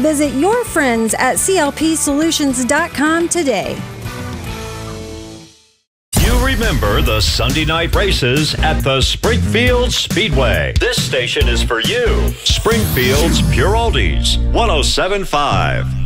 Visit your friends at clpsolutions.com today. Remember the Sunday night races at the Springfield Speedway. This station is for you. Springfield's Pure Oldies, 107.5.